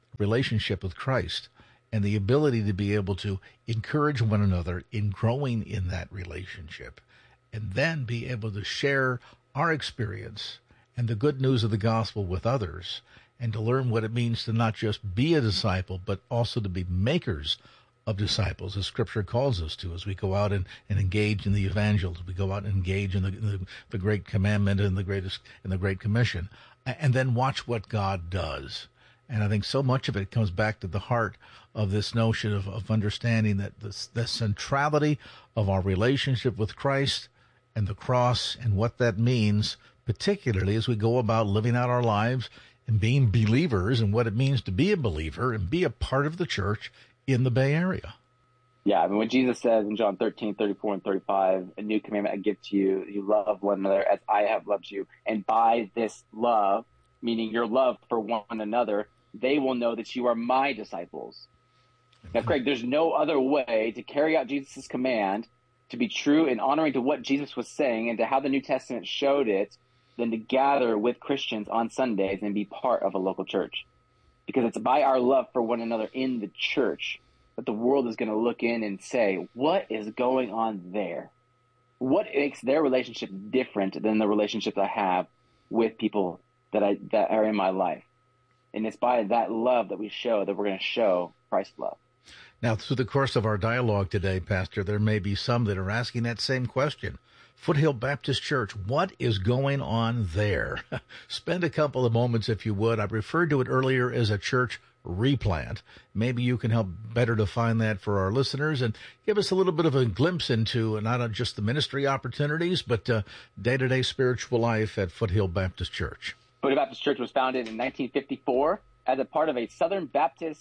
with Christ, and the ability to be able to encourage one another in growing in that relationship, and then be able to share our experience and the good news of the gospel with others, and to learn what it means to not just be a disciple, but also to be makers of disciples, as Scripture calls us to, as we go out and engage in the evangelists, we go out and engage in the great commandment and the Great Commission, and then watch what God does. And I think so much of it comes back to the heart of this notion of understanding that the centrality of our relationship with Christ and the cross and what that means, particularly as we go about living out our lives and being believers and what it means to be a believer and be a part of the church in the Bay Area. Yeah, I mean, when Jesus says in John 13, 34 and 35, a new commandment I give to you, you love one another as I have loved you. And by this love, meaning your love for one another, they will know that you are my disciples. Now, Craig, there's no other way to carry out Jesus' command to be true and honoring to what Jesus was saying and to how the New Testament showed it than to gather with Christians on Sundays and be part of a local church. Because it's by our love for one another in the church that the world is going to look in and say, what is going on there? What makes their relationship different than the relationships I have with people that are in my life? And it's by that love that we show that we're going to show Christ's love. Now, through the course of our dialogue today, Pastor, there may be some that are asking that same question. Foothill Baptist Church, what is going on there? Spend a couple of moments, if you would. I referred to it earlier as a church replant. Maybe you can help better define that for our listeners and give us a little bit of a glimpse into not just the ministry opportunities, but day-to-day spiritual life at Foothill Baptist Church. Foothill Baptist Church was founded in 1954 as a part of a Southern Baptist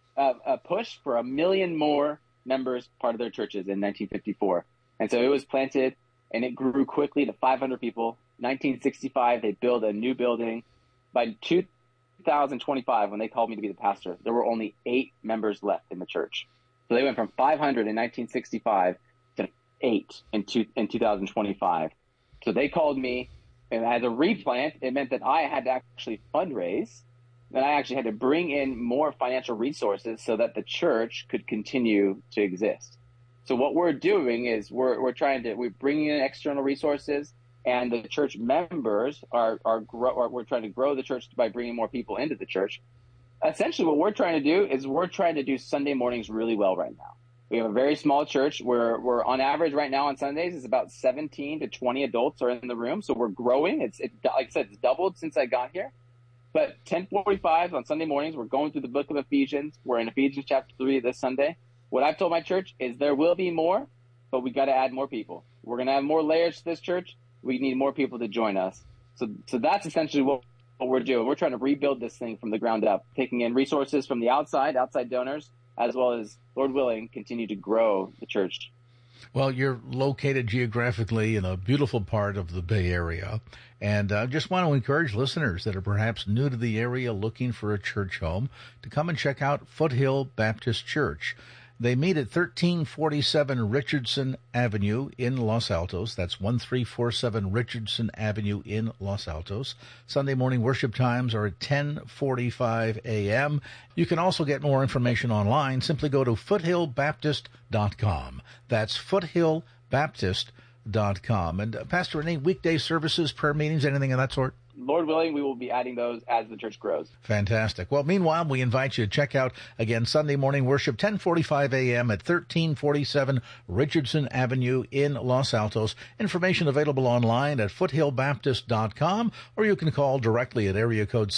push for 1 million more members, part of their churches in 1954. And so it was planted, and it grew quickly to 500 people. 1965, they built a new building. By 2025, when they called me to be the pastor, there were only 8 members left in the church. So they went from 500 in 1965 to 8 in 2025. So they called me, and as a replant, it meant that I had to actually fundraise, that I actually had to bring in more financial resources so that the church could continue to exist. So what we're doing is we're bringing in external resources, and the church members we're trying to grow the church by bringing more people into the church. Essentially, what we're trying to do is we're trying to do Sunday mornings really well right now. We have a very small church. We're on average right now on Sundays is about 17 to 20 adults are in the room. So we're growing. It's like I said, it's doubled since I got here. But 10:45 on Sunday mornings, we're going through the book of Ephesians. We're in Ephesians chapter 3 this Sunday. What I've told my church is there will be more, but we got to add more people. We're going to have more layers to this church. We need more people to join us. So that's essentially what we're doing. We're trying to rebuild this thing from the ground up, taking in resources from the outside donors, as well as, Lord willing, continue to grow the church. Well, you're located geographically in a beautiful part of the Bay Area, and I just want to encourage listeners that are perhaps new to the area looking for a church home to come and check out Foothill Baptist Church. They meet at 1347 Richardson Avenue in Los Altos. That's 1347 Richardson Avenue in Los Altos. Sunday morning worship times are at 10:45 a.m. You can also get more information online. Simply go to foothillbaptist.com. That's foothillbaptist.com. And Pastor, any weekday services, prayer meetings, anything of that sort? Lord willing, we will be adding those as the church grows. Fantastic. Well, meanwhile, we invite you to check out, again, Sunday morning worship, 10:45 a.m. at 1347 Richardson Avenue in Los Altos. Information available online at foothillbaptist.com, or you can call directly at area code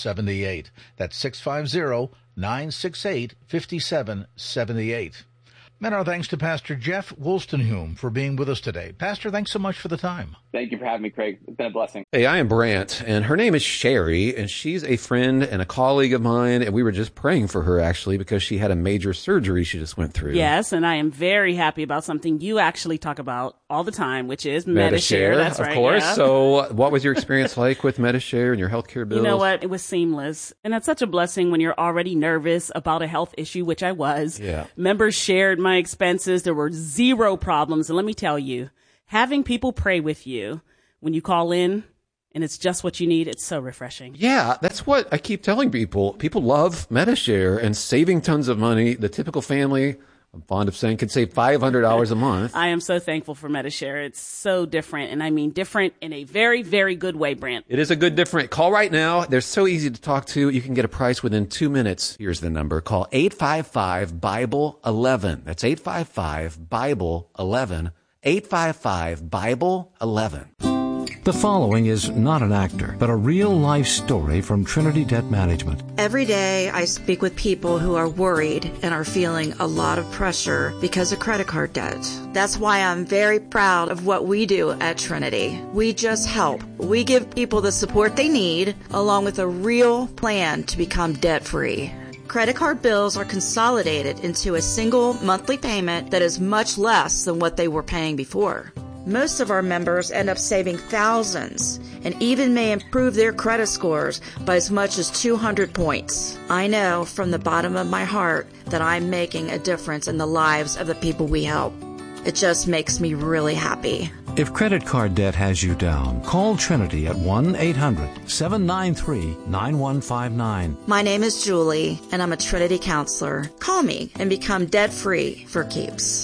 650-968-5778. That's 650-968-5778. And our thanks to Pastor Jeff Wolstenholme for being with us today. Pastor, thanks so much for the time. Thank you for having me, Craig. It's been a blessing. Hey, I am Brant, and her name is Sherry, and she's a friend and a colleague of mine, and we were just praying for her, actually, because she had a major surgery she just went through. Yes, and I am very happy about something you actually talk about all the time, which is Medi-Share. That's right. Of course. Yeah. So what was your experience like with Medi-Share and your healthcare bills? You know what? It was seamless. And that's such a blessing when you're already nervous about a health issue, which I was. Yeah. Members shared my expenses. There were zero problems. And let me tell you, having people pray with you when you call in and it's just what you need, it's so refreshing. Yeah, that's what I keep telling people. People love Medi-Share and saving tons of money. The typical family, I'm fond of saying, could save $500 a month. I am so thankful for Medi-Share. It's so different, and I mean different in a very, very good way, Brant. It is a good different. Call right now. They're so easy to talk to. You can get a price within 2 minutes. Here's the number. Call 855-BIBLE-11. That's 855-BIBLE-11. 855-BIBLE-11. The following is not an actor, but a real-life story from Trinity Debt Management. Every day I speak with people who are worried and are feeling a lot of pressure because of credit card debt. That's why I'm very proud of what we do at Trinity. We just help. We give people the support they need, along with a real plan to become debt-free. Credit card bills are consolidated into a single monthly payment that is much less than what they were paying before. Most of our members end up saving thousands and even may improve their credit scores by as much as 200 points. I know from the bottom of my heart that I'm making a difference in the lives of the people we help. It just makes me really happy. If credit card debt has you down, call Trinity at 1-800-793-9159. My name is Julie, and I'm a Trinity counselor. Call me and become debt-free for keeps.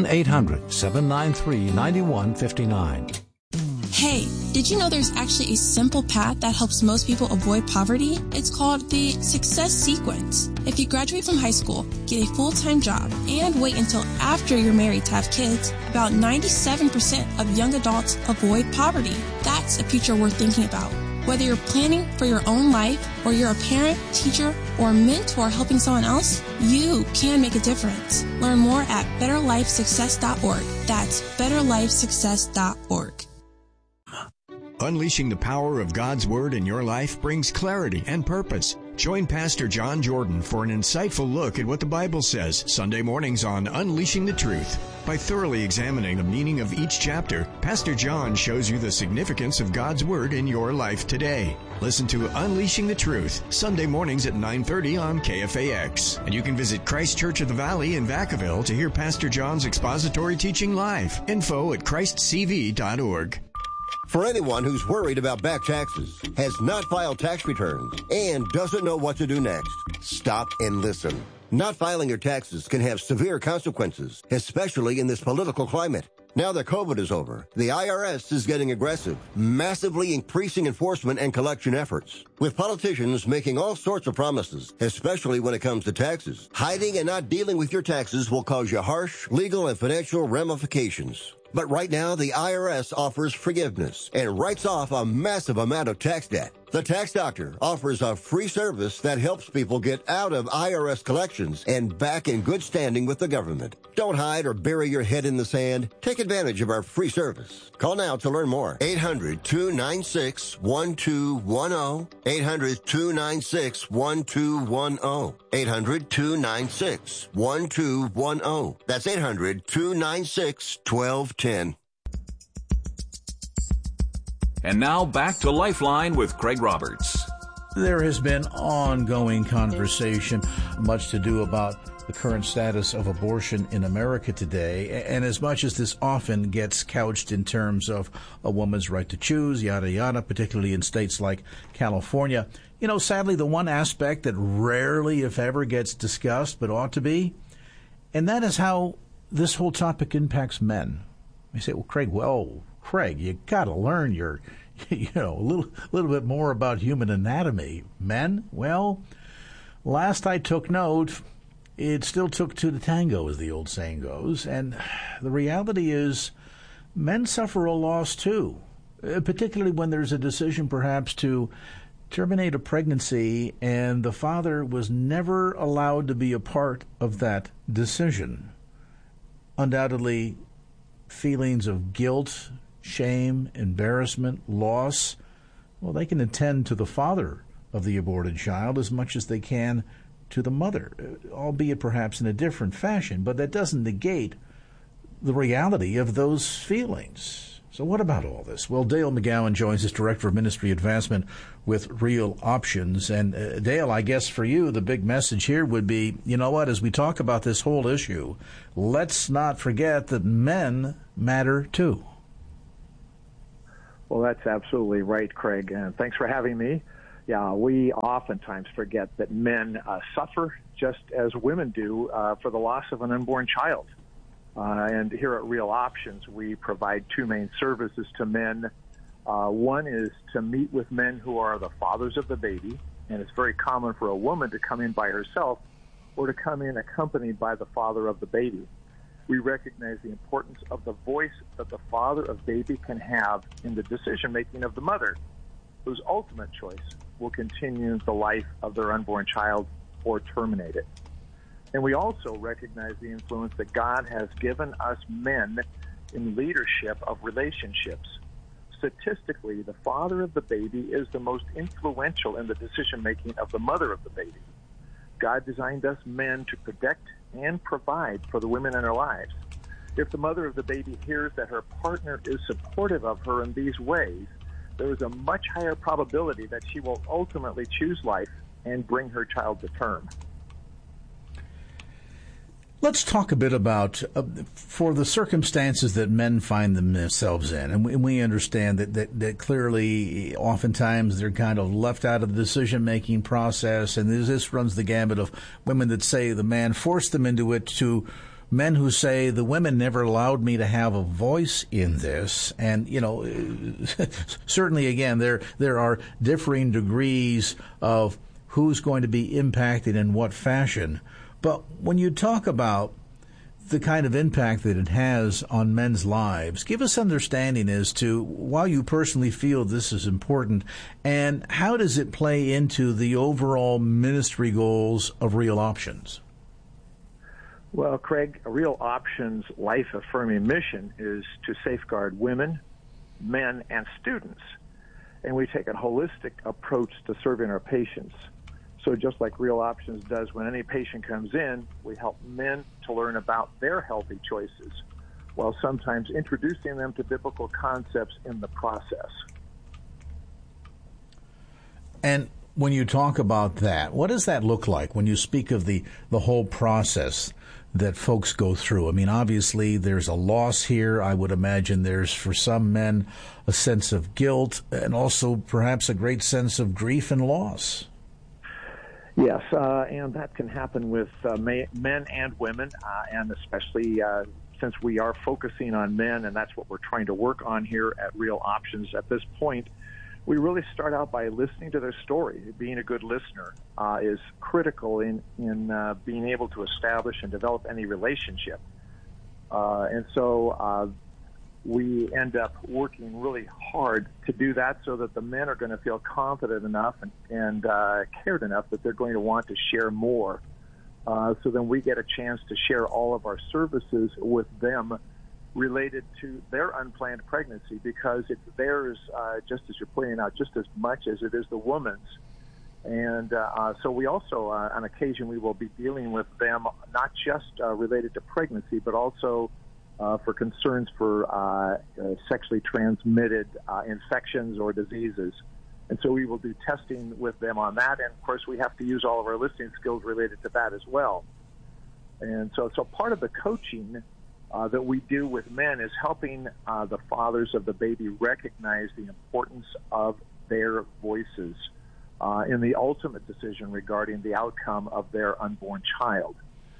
1-800-793-9159. Hey, did you know there's actually a simple path that helps most people avoid poverty? It's called the Success Sequence. If you graduate from high school, get a full-time job, and wait until after you're married to have kids, about 97% of young adults avoid poverty. That's a future worth thinking about. Whether you're planning for your own life, or you're a parent, teacher, or mentor helping someone else, you can make a difference. Learn more at betterlifesuccess.org. That's betterlifesuccess.org. Unleashing the power of God's Word in your life brings clarity and purpose. Join Pastor John Jordan for an insightful look at what the Bible says Sunday mornings on Unleashing the Truth. By thoroughly examining the meaning of each chapter, Pastor John shows you the significance of God's Word in your life today. Listen to Unleashing the Truth, Sunday mornings at 9:30 on KFAX. And you can visit Christ Church of the Valley in Vacaville to hear Pastor John's expository teaching live. Info at christcv.org. For anyone who's worried about back taxes, has not filed tax returns, and doesn't know what to do next, stop and listen. Not filing your taxes can have severe consequences, especially in this political climate. Now that COVID is over, the IRS is getting aggressive, massively increasing enforcement and collection efforts. With politicians making all sorts of promises, especially when it comes to taxes, hiding and not dealing with your taxes will cause you harsh legal and financial ramifications. But right now, the IRS offers forgiveness and writes off a massive amount of tax debt. The Tax Doctor offers a free service that helps people get out of IRS collections and back in good standing with the government. Don't hide or bury your head in the sand. Take advantage of our free service. Call now to learn more. 800-296-1210. 800-296-1210. 800-296-1210. That's 800-296-1210. And now back to Lifeline with Craig Roberts. There has been ongoing conversation, much to do about the current status of abortion in America today. And as much as this often gets couched in terms of a woman's right to choose, yada, yada, particularly in states like California, you know, sadly, the one aspect that rarely, if ever, gets discussed, but ought to be, and that is how this whole topic impacts men. You say, well, Craig, you got to learn a little bit more about human anatomy. Men, well, last I took note, it still took two to tango, as the old saying goes. And the reality is men suffer a loss too, particularly when there's a decision perhaps to terminate a pregnancy and the father was never allowed to be a part of that decision. undoubtedly feelings of guilt, shame, embarrassment, loss. Well, they can attend to the father of the aborted child as much as they can to the mother, albeit perhaps in a different fashion, but that doesn't negate the reality of those feelings. So what about all this? Well, Dale McGowan joins us, Director of Ministry Advancement with Real Options. And Dale, I guess for you, the big message here would be, you know what, as we talk about this whole issue, let's not forget that men matter too. Well, that's absolutely right, Craig, and thanks for having me. Yeah, we oftentimes forget that men suffer just as women do for the loss of an unborn child. And here at Real Options, we provide two main services to men. One is to meet with men who are the fathers of the baby, and it's very common for a woman to come in by herself or to come in accompanied by the father of the baby. We recognize the importance of the voice that the father of baby can have in the decision-making of the mother, whose ultimate choice will continue the life of their unborn child or terminate it. And we also recognize the influence that God has given us men in leadership of relationships. Statistically, the father of the baby is the most influential in the decision-making of the mother of the baby. God designed us men to protect and provide for the women in our lives. If the mother of the baby hears that her partner is supportive of her in these ways, there is a much higher probability that she will ultimately choose life and bring her child to term. Let's talk a bit about, for the circumstances that men find themselves in, and we understand that clearly oftentimes they're kind of left out of the decision-making process, and this runs the gamut of women that say the man forced them into it to men who say the women never allowed me to have a voice in this. And, you know, certainly, again, there are differing degrees of who's going to be impacted in what fashion. But when you talk about the kind of impact that it has on men's lives, give us understanding as to why you personally feel this is important, and how does it play into the overall ministry goals of Real Options? Well, Craig, Real Options' life-affirming mission is to safeguard women, men, and students. And we take a holistic approach to serving our patients. So just like Real Options does when any patient comes in, we help men to learn about their healthy choices, while sometimes introducing them to biblical concepts in the process. And when you talk about that, what does that look like when you speak of the whole process that folks go through? I mean, obviously there's a loss here. I would imagine there's, for some men, a sense of guilt and also perhaps a great sense of grief and loss. Yes, and that can happen with men and women, and especially since we are focusing on men, and that's what we're trying to work on here at Real Options at this point. We really start out by listening to their story. Being a good listener is critical in being able to establish and develop any relationship. And so we end up working really hard to do that so that the men are going to feel confident enough and cared enough that they're going to want to share more. So then we get a chance to share all of our services with them related to their unplanned pregnancy, because it's theirs, just as you're pointing out, just as much as it is the woman's. And so we also, on occasion, we will be dealing with them not just related to pregnancy, but also for concerns for sexually transmitted infections or diseases. And so we will do testing with them on that. And, of course, we have to use all of our listening skills related to that as well. And so part of the coaching that we do with men is helping the fathers of the baby recognize the importance of their voices in the ultimate decision regarding the outcome of their unborn child.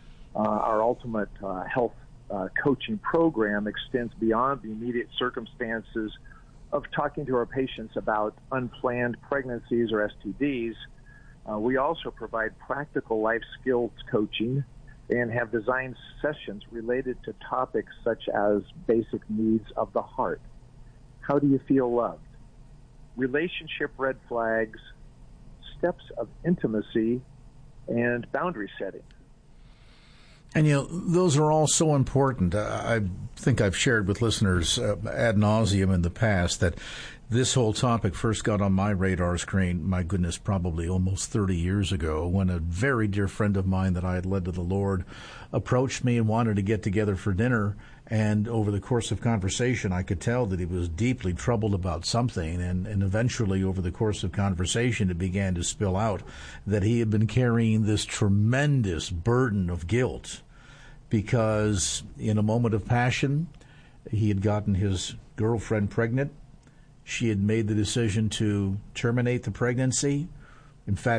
Our ultimate health coaching program extends beyond the immediate circumstances of talking to our patients about unplanned pregnancies or STDs. We also provide practical life skills coaching and have designed sessions related to topics such as basic needs of the heart. How do you feel loved? Relationship red flags, steps of intimacy, and boundary setting. And, those are all so important. I think I've shared with listeners ad nauseum in the past that this whole topic first got on my radar screen, my goodness, probably almost 30 years ago, when a very dear friend of mine that I had led to the Lord approached me and wanted to get together for dinner. And over the course of conversation, I could tell that he was deeply troubled about something. And eventually, over the course of conversation, it began to spill out that he had been carrying this tremendous burden of guilt because in a moment of passion, he had gotten his girlfriend pregnant. She had made the decision to terminate the pregnancy. In fact,